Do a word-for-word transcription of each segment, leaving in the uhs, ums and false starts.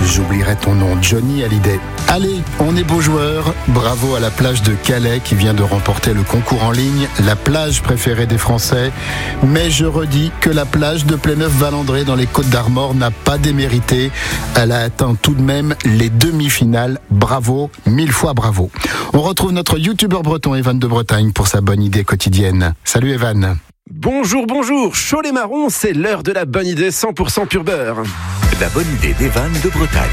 j'oublierai ton nom, Johnny Hallyday. Allez, on est beaux joueurs. Bravo à la plage de Calais qui vient de remporter le concours en ligne, la plage préférée des Français. Mais je redis que la plage de Pléneuf-Valandré dans les Côtes d'Armor n'a pas démérité. Elle a atteint tout de même les demi-finales. Bravo, mille fois bravo. On retrouve notre youtubeur breton Evan de Bretagne pour sa bonne idée quotidienne. Salut Evan. Bonjour, bonjour, chaud les marrons, c'est l'heure de la bonne idée cent pour cent pur beurre. La bonne idée d'Evan de Bretagne.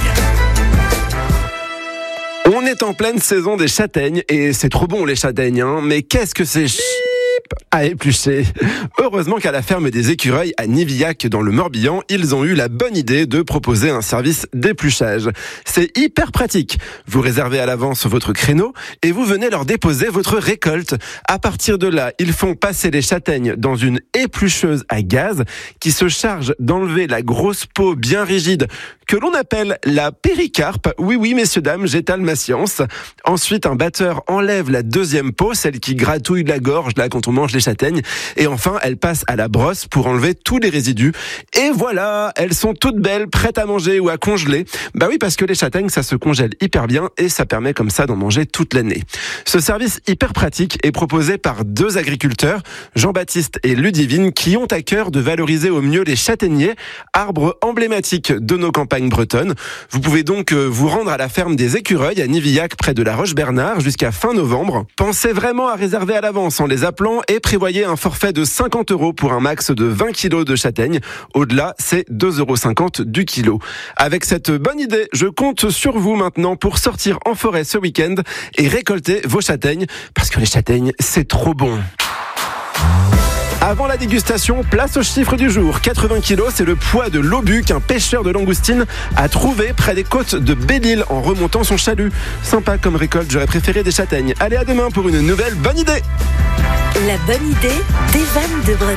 On est en pleine saison des châtaignes et c'est trop bon les châtaignes, hein, mais qu'est-ce que c'est chip à éplucher. Heureusement qu'à la ferme des Écureuils à Nivillac dans le Morbihan, ils ont eu la bonne idée de proposer un service d'épluchage. C'est hyper pratique. Vous réservez à l'avance votre créneau et vous venez leur déposer votre récolte. À partir de là, ils font passer les châtaignes dans une éplucheuse à gaz qui se charge d'enlever la grosse peau bien rigide que l'on appelle la péricarpe. Oui, oui, messieurs, dames, j'étale ma science. Ensuite, un batteur enlève la deuxième peau, celle qui gratouille la gorge là quand on mange les châtaignes. Et enfin, elle passe à la brosse pour enlever tous les résidus. Et voilà, elles sont toutes belles, prêtes à manger ou à congeler. Bah oui, parce que les châtaignes, ça se congèle hyper bien et ça permet comme ça d'en manger toute l'année. Ce service hyper pratique est proposé par deux agriculteurs, Jean-Baptiste et Ludivine, qui ont à cœur de valoriser au mieux les châtaigniers, arbres emblématiques de nos campagnes bretonnes. Vous pouvez donc vous rendre à la ferme des Écureuils à Nivillac près de la Roche-Bernard jusqu'à fin novembre. Pensez vraiment à réserver à l'avance en les appelant et prévoyez un forfait de cinquante euros pour un max de vingt kilos de châtaignes. Au-delà, c'est deux euros cinquante du kilo. Avec cette bonne idée, je compte sur vous maintenant pour sortir en forêt ce week-end et récolter vos châtaignes parce que les châtaignes, c'est trop bon. Avant la dégustation, place au chiffre du jour. quatre-vingts kilos, c'est le poids de l'obus qu'un pêcheur de langoustines a trouvé près des côtes de Belle-Île en remontant son chalut. Sympa comme récolte, j'aurais préféré des châtaignes. Allez, à demain pour une nouvelle bonne idée. La bonne idée d'Evan de Bretagne.